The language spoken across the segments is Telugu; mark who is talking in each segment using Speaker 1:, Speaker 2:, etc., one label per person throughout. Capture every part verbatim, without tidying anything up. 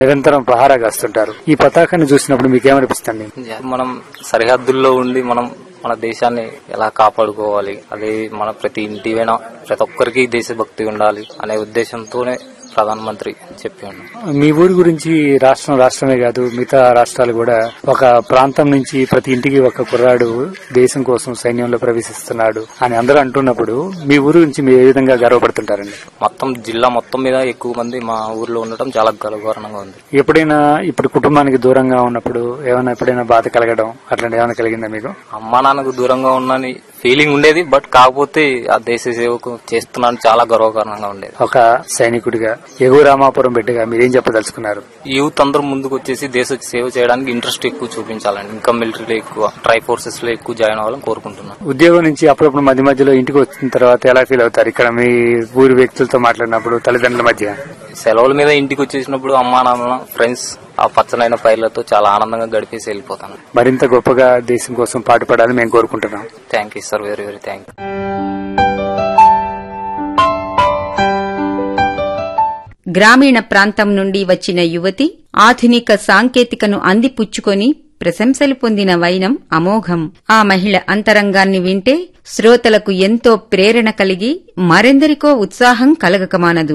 Speaker 1: నిరంతరం పహారా కాస్తుంటారు. ఈ పతాకాన్ని చూసినప్పుడు మీకేమనిపిస్తుంది?
Speaker 2: మనం సరిహద్దుల్లో ఉండి మనం మన దేశాన్ని ఎలా కాపాడుకోవాలి, అదే మన ప్రతి ఇంటి వెన ప్రతి ఒక్కరికి దేశభక్తి ఉండాలి అనే ఉద్దేశంతోనే ప్రధానమంత్రి చెప్పాను.
Speaker 1: మీ ఊరి గురించి రాష్ట్రం రాష్ట్రమే కాదు మిగతా రాష్ట్రాలు కూడా ఒక ప్రాంతం నుంచి ప్రతి ఇంటికి ఒక కుర్రాడు దేశం కోసం సైన్యంలో ప్రవేశిస్తున్నాడు అని అందరూ అంటున్నప్పుడు మీ ఊరి గురించి మీరు ఏ విధంగా గర్వపడుతుంటారండి?
Speaker 2: మొత్తం జిల్లా మొత్తం మీద ఎక్కువ మంది మా ఊర్లో ఉండటం చాలా గర్వకారణంగా ఉంది.
Speaker 1: ఎప్పుడైనా ఇప్పుడు కుటుంబానికి దూరంగా ఉన్నప్పుడు ఏమైనా ఎప్పుడైనా బాధ కలగడం అట్లాంటి ఏమైనా కలిగిందా మీకు?
Speaker 2: అమ్మా నాన్నకు దూరంగా ఉన్నని ఫీలింగ్ ఉండేది, బట్ కాకపోతే ఆ దేశ సేవకు చేస్తున్నాను చాలా గర్వకారణంగా ఉండేది.
Speaker 1: ఒక సైనికుడిగా ఎగువ రామాపురం బిడ్డగా మీరేం చెప్పదలుచుకున్నారు?
Speaker 2: యూత్ అందరూ ముందుకు వచ్చేసి దేశ సేవ చేయడానికి ఇంట్రెస్ట్ ఎక్కువ చూపించాలండి. ఇంకా మిలిటరీలో ఎక్కువ, ట్రై ఫోర్సెస్ లో ఎక్కువ జాయిన్ అవ్వాలని కోరుకుంటున్నాను.
Speaker 1: ఉద్యోగం నుంచి అప్పుడప్పుడు మధ్య మధ్యలో ఇంటికి వచ్చిన తర్వాత ఎలా ఫీల్ అవుతారు? ఇక్కడ మీ ఊరి వ్యక్తులతో మాట్లాడినప్పుడు, తల్లిదండ్రుల మధ్య
Speaker 2: సెలవుల మీద ఇంటికి వచ్చేసినప్పుడు అమ్మా నాన్న ఫ్రెండ్స్ ఆ పచ్చనైన పైర్లతో చాలా ఆనందంగా గడిపేసి వెళ్ళిపోతాను.
Speaker 1: మరింత గొప్పగా దేశం కోసం పాటుపడాలని మేము కోరుకుంటున్నాం.
Speaker 2: Thank you sir, very very thank you.
Speaker 3: గ్రామీణ ప్రాంతం నుండి వచ్చిన యువతి ఆధునిక సాంకేతికను అందిపుచ్చుకొని ప్రశంసలు పొందిన వైనం అమోఘం. ఆ మహిళ అంతరంగాన్ని వింటే శ్రోతలకు ఎంతో ప్రేరణ కలిగి మరెందరికో ఉత్సాహం కలగకమానదు.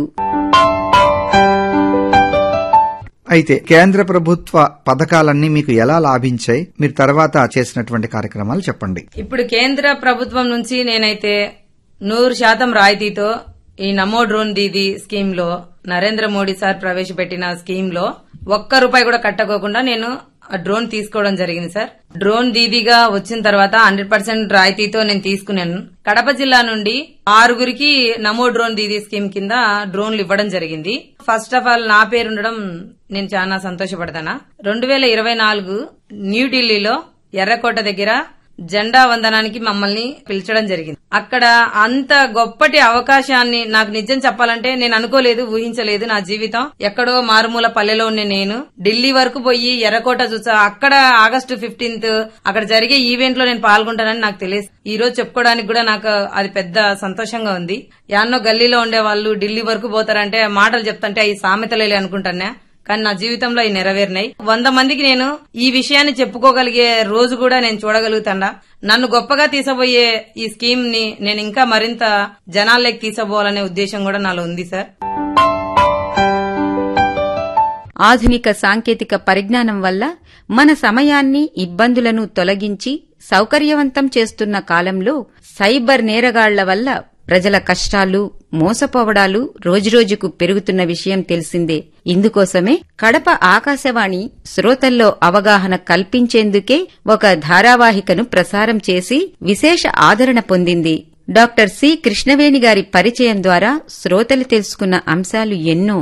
Speaker 4: అయితే కేంద్ర ప్రభుత్వ పథకాలన్నీ మీకు ఎలా లాభించాయి? మీరు తర్వాత చేసినటువంటి కార్యక్రమాలు చెప్పండి.
Speaker 5: ఇప్పుడు కేంద్ర ప్రభుత్వం నుంచి నేనైతే నూరు శాతం రాయితీతో ఈ నమో డ్రోన్ దీదీ స్కీమ్ లో నరేంద్ర మోడీ సార్ ప్రవేశపెట్టిన స్కీమ్ లో ఒక్క రూపాయి కూడా కట్టకోకుండా నేను డ్రోన్ తీసుకోవడం జరిగింది సార్. డ్రోన్ దీదీగా వచ్చిన తర్వాత హండ్రెడ్ పర్సెంట్ రాయితీతో నేను తీసుకున్నాను. కడప జిల్లా నుండి ఆరుగురికి నమో డ్రోన్ దీదీ స్కీమ్ కింద డ్రోన్లు ఇవ్వడం జరిగింది. ఫస్ట్ ఆఫ్ ఆల్ నా పేరు ఉండడం నేను చాలా సంతోషపడతానా. రెండు వేల ఇరవై నాలుగు న్యూఢిల్లీలో ఎర్రకోట దగ్గర జెండా వందనానికి మమ్మల్ని పిలిచడం జరిగింది. అక్కడ అంత గొప్పటి అవకాశాన్ని నాకు నిజం చెప్పాలంటే నేను అనుకోలేదు, ఊహించలేదు. నా జీవితం ఎక్కడో మారుమూల పల్లెలో ఉన్న నేను ఢిల్లీ వరకు పోయి ఎర్రకోట చూసా. అక్కడ ఆగస్టు ఫిఫ్టీన్త్ అక్కడ జరిగే ఈవెంట్ లో నేను పాల్గొంటానని నాకు తెలియదు. ఈ రోజు చెప్పుకోవడానికి కూడా నాకు అది పెద్ద సంతోషంగా ఉంది. యాన్నో గల్లీలో ఉండే వాళ్ళు ఢిల్లీ వరకు పోతారంటే మాటలు చెప్తుంటే అవి సామెతలేలే అనుకుంటానా, కానీ నా జీవితంలో అవి నెరవేరినాయి. వంద మందికి నేను ఈ విషయాన్ని చెప్పుకోగలిగే రోజు కూడా నేను చూడగలుగుతాడా. నన్ను గొప్పగా తీసబోయే ఈ స్కీమ్ ని నేను ఇంకా మరింత జనాల్లోకి తీసబోవాలనే ఉద్దేశం కూడా నాలో ఉంది సార్.
Speaker 3: ఆధునిక సాంకేతిక పరిజ్ఞానం వల్ల మన సమయాన్ని, ఇబ్బందులను తొలగించి సౌకర్యవంతం చేస్తున్న కాలంలో సైబర్ నేరగాళ్ల వల్ల ప్రజల కష్టాలు, మోసపోవడాలు రోజురోజుకు పెరుగుతున్న విషయం తెలిసిందే. ఇందుకోసమే కడప ఆకాశవాణి శ్రోతల్లో అవగాహన కల్పించేందుకే ఒక ధారావాహికను ప్రసారం చేసి విశేష ఆదరణ పొందింది. డాక్టర్ సి కృష్ణవేణి గారి పరిచయం ద్వారా శ్రోతలు తెలుసుకున్న అంశాలు ఎన్నో.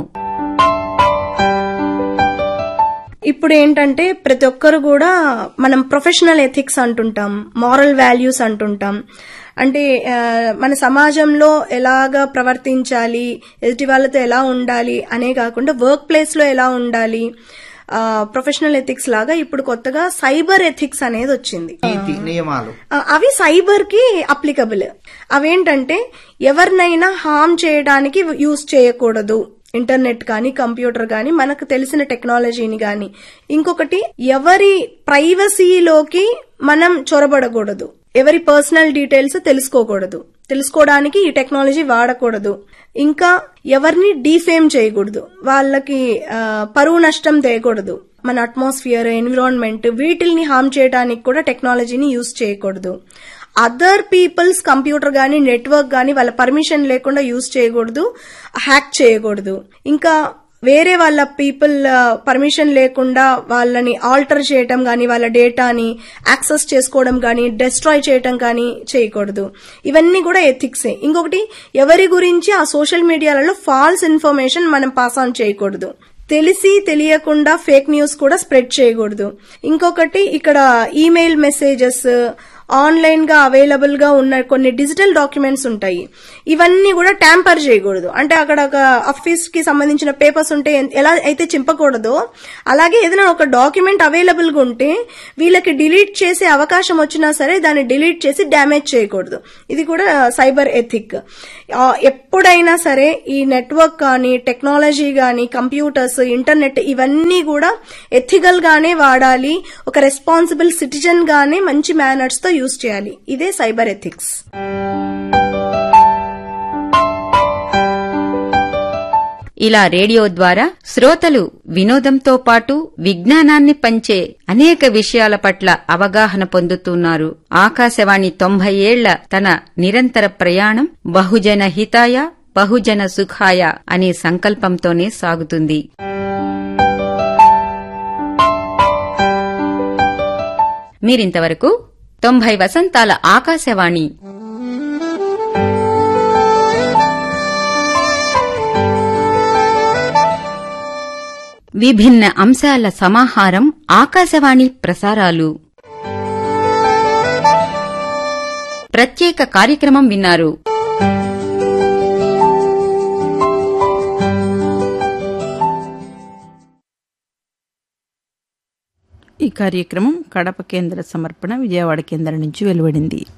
Speaker 6: ఇప్పుడు ఏంటంటే ప్రతి ఒక్కరు కూడా మనం ప్రొఫెషనల్ ఎథిక్స్ అంటుంటాం, మారల్ వాల్యూస్ అంటుంటాం. అంటే మన సమాజంలో ఎలాగా ప్రవర్తించాలి, ఎదుటి వాళ్ళతో ఎలా ఉండాలి అనే కాకుండా వర్క్ ప్లేస్ లో ఎలా ఉండాలి, ప్రొఫెషనల్ ఎథిక్స్ లాగా ఇప్పుడు కొత్తగా సైబర్ ఎథిక్స్ అనేది వచ్చింది.
Speaker 4: నియమాలు
Speaker 6: అవి సైబర్ కి అప్లికబుల్. అవేంటంటే ఎవరినైనా హార్మ్ చేయడానికి యూజ్ చేయకూడదు. ఇంటర్నెట్ కానీ, కంప్యూటర్ కానీ, మనకు తెలిసిన టెక్నాలజీని కానీ. ఇంకొకటి, ఎవరి ప్రైవసీలోకి మనం చొరబడకూడదు, ఎవరి పర్సనల్ డీటెయిల్స్ తెలుసుకోకూడదు, తెలుసుకోవడానికి ఈ టెక్నాలజీ వాడకూడదు. ఇంకా ఎవరిని డీఫేమ్ చేయకూడదు, వాళ్ళకి పరువు నష్టం తేయకూడదు. మన అట్మాస్ఫియర్, ఎన్విరాన్మెంట్ వీటిల్ని హార్మ్ చేయడానికి కూడా టెక్నాలజీని యూజ్ చేయకూడదు. అదర్ పీపుల్స్ కంప్యూటర్ గానీ, నెట్వర్క్ గానీ వాళ్ళ పర్మిషన్ లేకుండా యూజ్ చేయకూడదు, హ్యాక్ చేయకూడదు. ఇంకా వేరే వాళ్ళ పీపుల్ పర్మిషన్ లేకుండా వాళ్ళని ఆల్టర్ చేయటం గానీ, వాళ్ళ డేటాని యాక్సెస్ చేసుకోవడం గానీ, డెస్ట్రాయ్ చేయటం కానీ చేయకూడదు. ఇవన్నీ కూడా ఎథిక్సే. ఇంకొకటి, ఎవరి గురించి ఆ సోషల్ మీడియాలలో ఫాల్స్ ఇన్ఫర్మేషన్ మనం పాస్ ఆన్ చేయకూడదు. తెలిసి తెలియకుండా ఫేక్ న్యూస్ కూడా స్ప్రెడ్ చేయకూడదు. ఇంకొకటి, ఇక్కడ ఈమెయిల్ మెసేజెస్, ఆన్లైన్ గా అవైలబుల్ గా ఉన్న కొన్ని డిజిటల్ డాక్యుమెంట్స్ ఉంటాయి. ఇవన్నీ కూడా ట్యాంపర్ చేయకూడదు. అంటే అక్కడ ఒక ఆఫీస్ కి సంబంధించిన పేపర్స్ ఉంటే ఎలా అయితే చింపకూడదో, అలాగే ఏదైనా ఒక డాక్యుమెంట్ అవైలబుల్ గా ఉంటే వీళ్ళకి డిలీట్ చేసే అవకాశం వచ్చినా సరే దాన్ని డిలీట్ చేసి డ్యామేజ్ చేయకూడదు. ఇది కూడా సైబర్ ఎథిక్. ఎప్పుడైనా సరే ఈ నెట్వర్క్ కానీ టెక్నాలజీ కానీ కంప్యూటర్స్ ఇంటర్నెట్ ఇవన్నీ కూడా ఎథికల్ గానే వాడాలి. ఒక రెస్పాన్సిబుల్ సిటిజన్ గానే మంచి మేనర్స్ తో యూజ్ చేయాలి. ఇదే సైబర్ ఎథిక్స్.
Speaker 3: ఇలా రేడియో ద్వారా శ్రోతలు వినోదంతో పాటు విజ్ఞానాన్ని పంచే అనేక విషయాల పట్ల అవగాహన పొందుతున్నారు. ఆకాశవాణి తొంభై ఏళ్ల తన నిరంతర ప్రయాణం బహుజన హితాయ బహుజన సుఖాయ అనే సంకల్పంతోనే సాగుతుంది. మీరింతవరకు తొంభై వసంతాల ఆకాశవాణి విభిన్న అంశాల సమాహారం ఆకాశవాణి ప్రసారాలు ప్రత్యేక కార్యక్రమం విన్నారు.
Speaker 7: ఈ కార్యక్రమం కడప కేంద్ర సమర్పణ, విజయవాడ కేంద్రం నుంచి వెలువడింది.